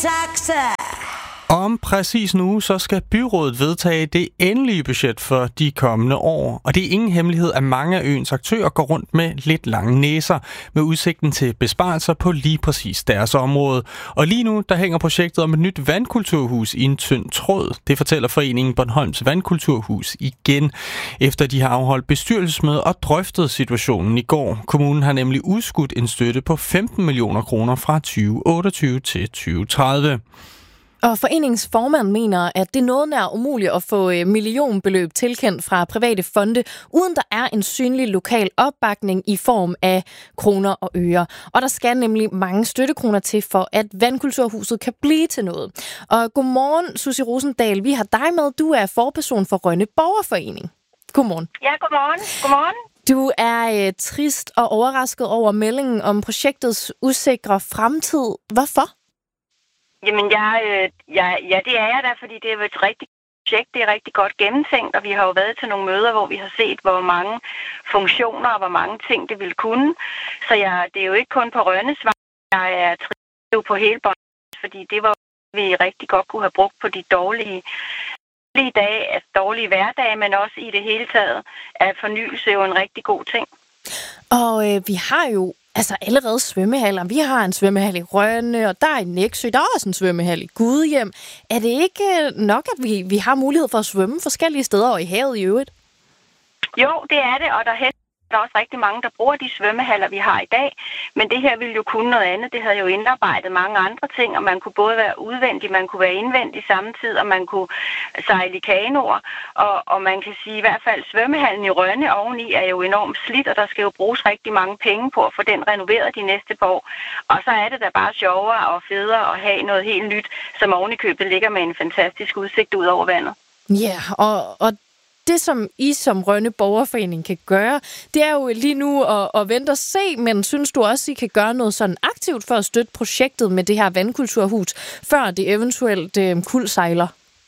taxa. Om præcis nu, så skal byrådet vedtage det endelige budget for de kommende år. Og det er ingen hemmelighed, at mange af øens aktører går rundt med lidt lange næser, med udsigten til besparelser på lige præcis deres område. Og lige nu, der hænger projektet om et nyt vandkulturhus i en tynd tråd. Det fortæller foreningen Bornholms Vandkulturhus igen, efter de har afholdt bestyrelsesmøde og drøftet situationen i går. Kommunen har nemlig udskudt en støtte på 15 millioner kroner fra 2028 til 2030. Og foreningens formand mener, at det er noget nær umuligt at få millionbeløb tilkendt fra private fonde, uden der er en synlig lokal opbakning i form af kroner og øre. Og der skal nemlig mange støttekroner til, for at Vandkulturhuset kan blive til noget. Og godmorgen, Susie Rosendahl. Vi har dig med. Du er forperson for Rønne Borgerforening. Godmorgen. Ja, godmorgen. Godmorgen. Du er trist og overrasket over meldingen om projektets usikre fremtid. Hvorfor? Jamen, ja, det er jeg da, fordi det er jo et rigtigt projekt. Det er rigtig godt gennemtænkt, og vi har jo været til nogle møder, hvor vi har set, hvor mange funktioner og hvor mange ting det vil kunne. Så det er jo ikke kun på Rønnes vej, jeg er trist på hele Bornholm, fordi det var vi rigtig godt kunne have brugt på de dårlige dage, altså dårlige hverdage, men også i det hele taget, at fornyelse er jo en rigtig god ting. Og vi har jo allerede svømmehaller. Vi har en svømmehal i Rønne, og der er i Nexø. Der er også en svømmehal i Gudhjem. Er det ikke nok, at vi har mulighed for at svømme forskellige steder og i havet i øvrigt? Jo, det er det, og der er også rigtig mange, der bruger de svømmehaller, vi har i dag. Men det her ville jo kunne noget andet. Det havde jo indarbejdet mange andre ting, og man kunne både være udvendig, man kunne være indvendig samtidig, og man kunne sejle i kanoer. Og man kan sige i hvert fald, svømmehallen i Rønne oveni er jo enormt slidt, og der skal jo bruges rigtig mange penge på at få den renoveret de næste par år. Og så er det da bare sjovere og federe at have noget helt nyt, som ovenikøbet ligger med en fantastisk udsigt ud over vandet. Ja, og det, som I som Rønne Borgerforening kan gøre, det er jo lige nu at vente og se, men synes du også, I kan gøre noget sådan aktivt for at støtte projektet med det her vandkulturhus, før det eventuelt kuldsejler?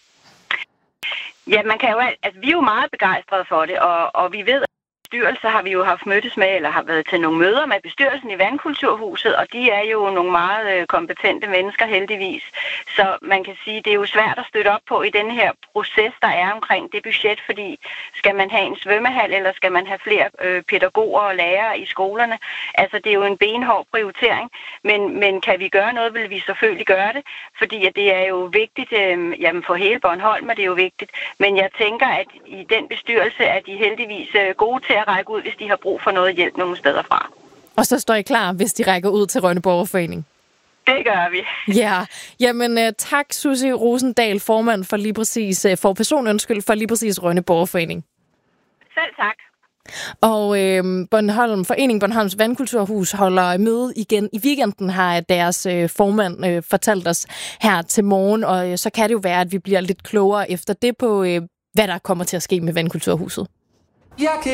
Ja, man kan jo, vi er jo meget begejstrede for det, og vi ved, bestyrelser har vi jo haft mødtes med, eller har været til nogle møder med bestyrelsen i Vandkulturhuset, og de er jo nogle meget kompetente mennesker heldigvis. Så man kan sige, det er jo svært at støtte op på i den her proces, der er omkring det budget, fordi skal man have en svømmehal, eller skal man have flere pædagoger og lærere i skolerne? Altså, det er jo en benhård prioritering, men kan vi gøre noget, vil vi selvfølgelig gøre det, fordi at det er jo vigtigt, for hele Bornholm er det jo vigtigt, men jeg tænker, at i den bestyrelse er de heldigvis gode til at række ud, hvis de har brug for noget hjælp nogle steder fra. Og så står I klar, hvis de rækker ud til Rønne Borgerforening? Det gør vi. Ja, jamen tak Susie Rosendahl, formand for lige præcis, for lige præcis Rønne Borgerforening. Selv tak. Og Foreningen Bornholms Vandkulturhus holder møde igen i weekenden, har deres formand fortalt os her til morgen, og så kan det jo være, at vi bliver lidt klogere efter det på, hvad der kommer til at ske med Vandkulturhuset.